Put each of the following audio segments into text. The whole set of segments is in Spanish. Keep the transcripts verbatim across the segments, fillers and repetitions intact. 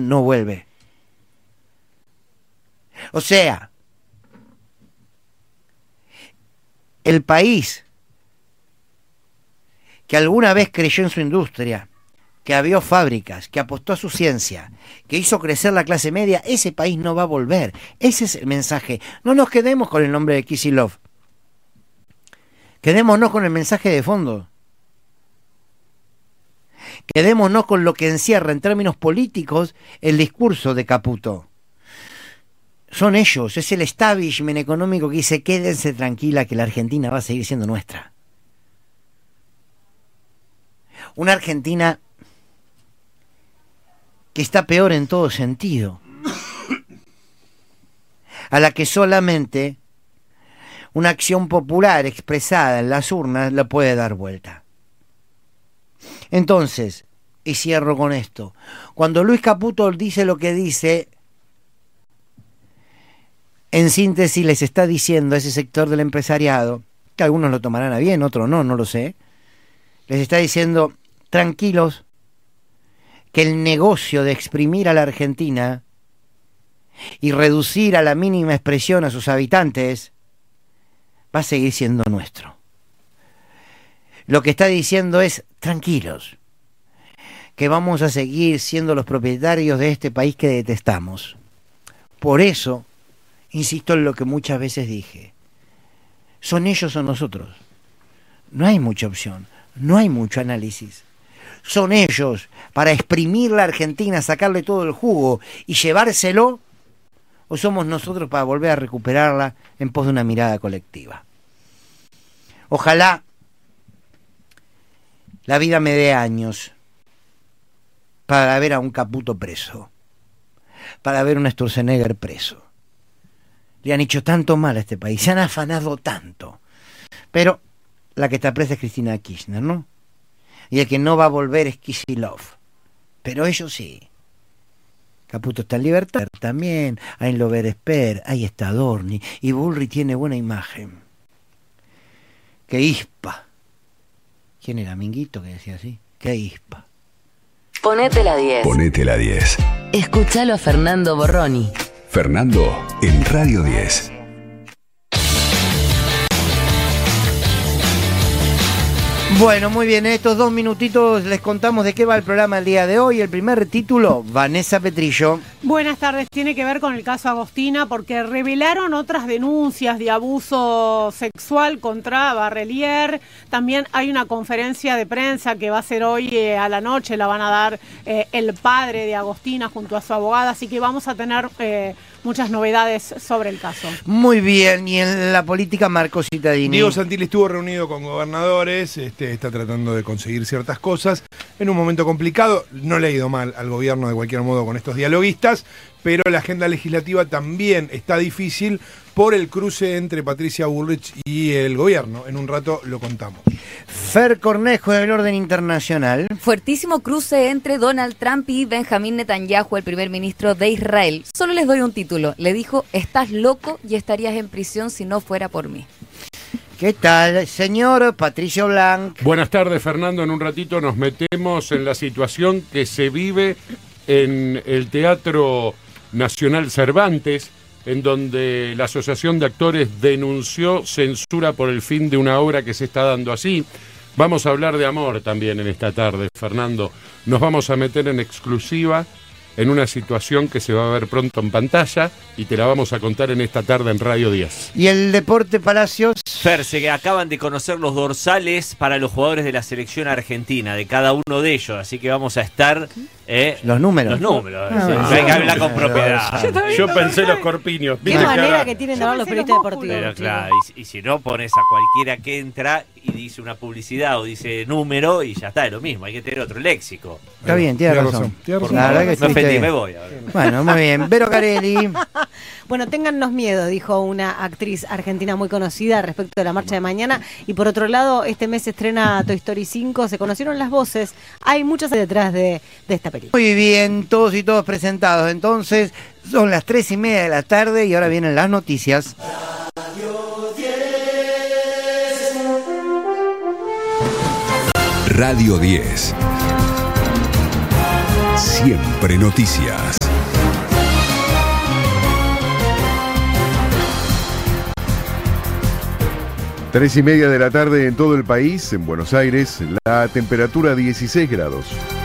no vuelve. O sea, el país que alguna vez creyó en su industria, que abrió fábricas, que apostó a su ciencia, que hizo crecer la clase media, ese país no va a volver. Ese es el mensaje. No nos quedemos con el nombre de Kicillof. Quedémonos con el mensaje de fondo. Quedémonos con lo que encierra en términos políticos el discurso de Caputo. Son ellos, es el establishment económico que dice: quédense tranquila que la Argentina va a seguir siendo nuestra. Una Argentina que está peor en todo sentido, a la que solamente una acción popular expresada en las urnas la puede dar vuelta. Entonces, y cierro con esto, cuando Luis Caputo dice lo que dice, en síntesis les está diciendo a ese sector del empresariado, que algunos lo tomarán a bien, otros no, no lo sé, les está diciendo: tranquilos, que el negocio de exprimir a la Argentina y reducir a la mínima expresión a sus habitantes va a seguir siendo nuestro. Lo que está diciendo es: tranquilos, que vamos a seguir siendo los propietarios de este país que detestamos. Por eso, insisto en lo que muchas veces dije, son ellos o nosotros. No hay mucha opción, no hay mucho análisis. Son ellos para exprimir la Argentina, sacarle todo el jugo y llevárselo, o somos nosotros para volver a recuperarla en pos de una mirada colectiva. Ojalá la vida me dé años para ver a un Caputo preso, para ver a un Sturzenegger preso. Le han hecho tanto mal a este país, se han afanado tanto. Pero la que está presa es Cristina Kirchner, ¿no? Y el que no va a volver es Kicillof. Pero ellos sí. Caputo está en libertad también. Ahí lo ver Esper, ahí está Dorni. Y Bullrich tiene buena imagen. Que Ispa. ¿Quién era? Minguito que decía así. Que Ispa. Ponete la diez. Ponete la diez. Escúchalo a Fernando Borroni. Fernando en Radio diez. Bueno, muy bien, en estos dos minutitos les contamos de qué va el programa el día de hoy. El primer título, Vanessa Petrillo. Buenas tardes, tiene que ver con el caso Agostina porque revelaron otras denuncias de abuso sexual contra Barrelier. También hay una conferencia de prensa que va a ser hoy eh, a la noche, la van a dar eh, el padre de Agostina junto a su abogada, así que vamos a tener eh, muchas novedades sobre el caso. Muy bien, y en la política, Marcos Cittadini. Diego Santilli estuvo reunido con gobernadores, este, está tratando de conseguir ciertas cosas en un momento complicado. No le ha ido mal al gobierno de cualquier modo con estos dialoguistas, pero la agenda legislativa también está difícil por el cruce entre Patricia Bullrich y el gobierno. En un rato lo contamos. Fer Cornejo del orden internacional. Fuertísimo cruce entre Donald Trump y Benjamín Netanyahu, el primer ministro de Israel. Solo les doy un título. Le dijo: estás loco y estarías en prisión si no fuera por mí. ¿Qué tal, señor Patricio Blanc? Buenas tardes, Fernando. En un ratito nos metemos en la situación que se vive en el Teatro Nacional Cervantes, en donde la Asociación de Actores denunció censura por el fin de una obra que se está dando así. Vamos a hablar de amor también en esta tarde, Fernando. Nos vamos a meter en exclusiva en una situación que se va a ver pronto en pantalla y te la vamos a contar en esta tarde en Radio diez. ¿Y el Deporte Palacios? Fer, se acaban de conocer los dorsales para los jugadores de la selección argentina, de cada uno de ellos, así que vamos a estar... Eh, los números. Los números, ah, sí, ah, hay que hablar con propiedad. Yo, Yo pensé los corpiños. Qué manera que tienen de hablar los periodistas deportivos. Pero claro, y, y si no pones a cualquiera que entra y dice una publicidad o dice número y ya está, es lo mismo, hay que tener otro léxico. Está bien, tiene razón. razón. Tiene razón. La verdad que me ofendí, me voy ahora. Bueno, muy bien. Vero Carelli. Bueno, téngannos miedo, dijo una actriz argentina muy conocida respecto de la marcha de mañana. Y por otro lado, este mes se estrena Toy Story cinco, se conocieron las voces, hay muchas detrás de, de esta película. Muy bien, todos y todos presentados. Entonces, son las tres y media de la tarde y ahora vienen las noticias. Radio diez. Radio diez. Siempre Noticias. Tres y media de la tarde en todo el país, en Buenos Aires, la temperatura dieciséis grados.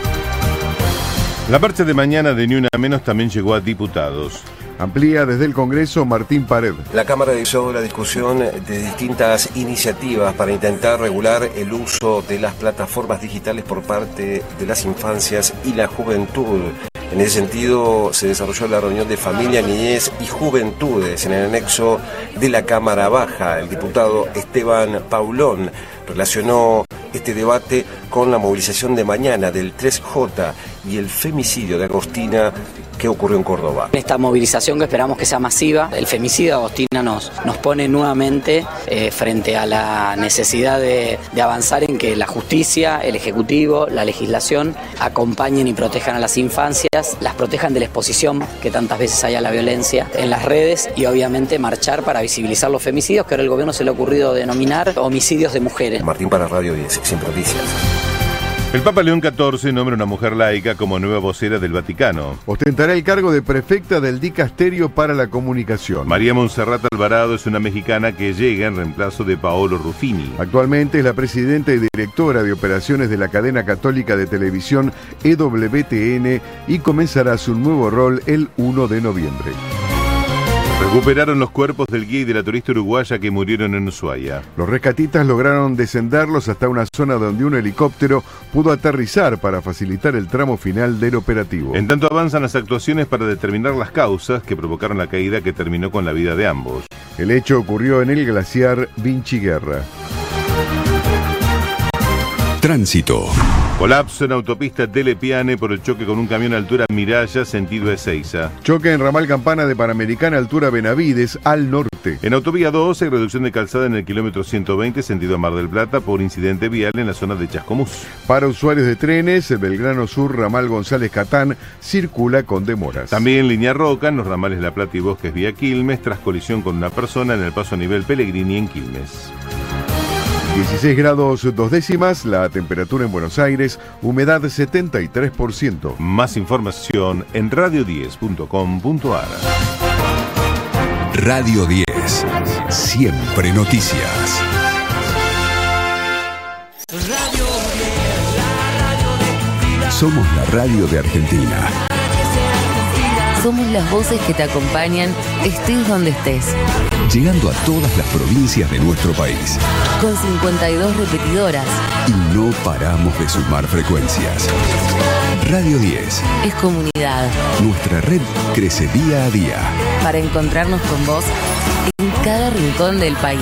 La marcha de mañana de Ni Una Menos también llegó a diputados. Amplía desde el Congreso Martín Pared. La Cámara inició la discusión de distintas iniciativas para intentar regular el uso de las plataformas digitales por parte de las infancias y la juventud. En ese sentido, se desarrolló la reunión de Familia, Niñez y Juventudes en el anexo de la Cámara Baja. El diputado Esteban Paulón relacionó este debate con la movilización de mañana del tres J y el femicidio de Agostina que ocurrió en Córdoba. Esta movilización que esperamos que sea masiva, el femicidio de Agostina nos, nos pone nuevamente eh, frente a la necesidad de, de avanzar en que la justicia, el Ejecutivo, la legislación acompañen y protejan a las infancias, las protejan de la exposición que tantas veces hay a la violencia en las redes y obviamente marchar para visibilizar los femicidios que ahora el gobierno se le ha ocurrido denominar homicidios de mujeres. Martín para Radio diez, Siempre Noticias. El Papa León catorce nombra a una mujer laica como nueva vocera del Vaticano. Ostentará el cargo de prefecta del Dicasterio para la Comunicación. María Montserrat Alvarado es una mexicana que llega en reemplazo de Paolo Ruffini. Actualmente es la presidenta y directora de operaciones de la cadena católica de televisión E W T N y comenzará su nuevo rol el uno de noviembre. Recuperaron los cuerpos del guía y de la turista uruguaya que murieron en Ushuaia. Los rescatistas lograron descenderlos hasta una zona donde un helicóptero pudo aterrizar para facilitar el tramo final del operativo. En tanto avanzan las actuaciones para determinar las causas que provocaron la caída que terminó con la vida de ambos. El hecho ocurrió en el glaciar Vinci Guerra. Tránsito. Colapso en autopista Telepiane por el choque con un camión a altura Miraya, sentido Ezeiza. Choque en ramal Campana de Panamericana, altura Benavides, al norte. En autovía dos hay reducción de calzada en el kilómetro ciento veinte, sentido a Mar del Plata, por incidente vial en la zona de Chascomús. Para usuarios de trenes, el Belgrano Sur, ramal González Catán, circula con demoras. También línea Roca, en los ramales La Plata y Bosques vía Quilmes, tras colisión con una persona en el paso a nivel Pellegrini en Quilmes. dieciséis grados dos décimas, la temperatura en Buenos Aires, humedad setenta y tres por ciento. Más información en radio diez punto com punto a r. Radio diez, Siempre Noticias. Somos la radio de Argentina. Somos las voces que te acompañan, estés donde estés. Llegando a todas las provincias de nuestro país. Con cincuenta y dos repetidoras. Y no paramos de sumar frecuencias. Radio diez. Es comunidad. Nuestra red crece día a día. Para encontrarnos con vos en cada rincón del país.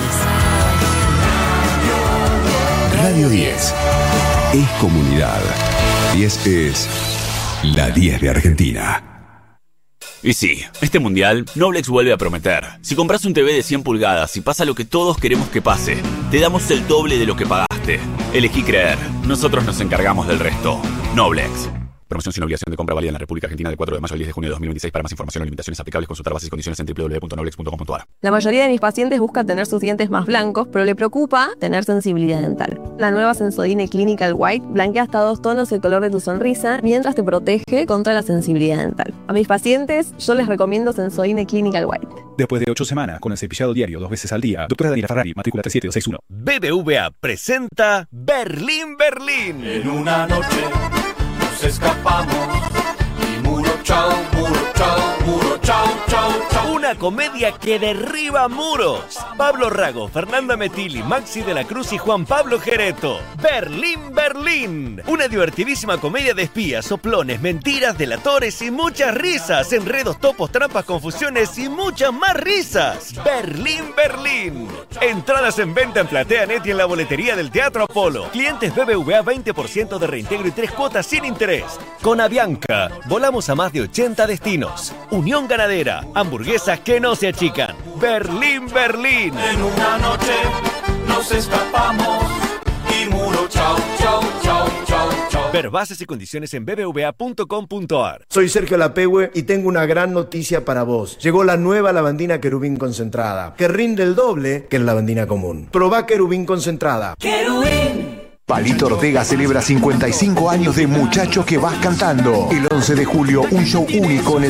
Radio diez. Es comunidad. diez es la diez de Argentina. Y sí, este mundial, Noblex vuelve a prometer. Si compras un T V de cien pulgadas y pasa lo que todos queremos que pase, te damos el doble de lo que pagaste. Elegí creer. Nosotros nos encargamos del resto. Noblex. Promoción sin obligación de compra válida en la República Argentina del cuatro de mayo al diez de junio de dos mil veintiséis. Para más información o limitaciones aplicables, consultar bases y condiciones en doble u doble u doble u punto noblex punto com punto a r. La mayoría de mis pacientes buscan tener sus dientes más blancos, pero le preocupa tener sensibilidad dental. La nueva Sensodyne Clinical White blanquea hasta dos tonos el color de tu sonrisa, mientras te protege contra la sensibilidad dental. A mis pacientes, yo les recomiendo Sensodyne Clinical White. Después de ocho semanas con el cepillado diario dos veces al día, doctora Daniela Ferrari, matrícula tres siete dos seis uno. B B V A presenta Berlín, Berlín. En una noche nos escapamos y muro chau, muro chau, muro chau, chau, chau. Una comedia que derriba muros. Pablo Rago, Fernanda Metilli, Maxi de la Cruz y Juan Pablo Gereto. Berlín, Berlín. Una divertidísima comedia de espías, soplones, mentiras, delatores y muchas risas. Enredos, topos, trampas, confusiones y muchas más risas. Berlín, Berlín. Entradas en venta en PlateaNet y en la boletería del Teatro Apolo. Clientes B B V A veinte por ciento de reintegro y tres cuotas sin interés. Con Avianca, volamos a más de ochenta destinos. Unión Ganadera, hamburguesas que no se achican. Berlín, Berlín. En una noche nos escapamos y muro chau, chau, chau, chau, chau. Ver bases y condiciones en b b v a punto com punto a r. Soy Sergio Lapehue y tengo una gran noticia para vos. Llegó la nueva lavandina Querubín concentrada, que rinde el doble que la lavandina común. Probá Querubín concentrada. Querubín. Palito Ortega celebra cincuenta y cinco años de Muchacho que vas cantando. El once de julio, un show único en el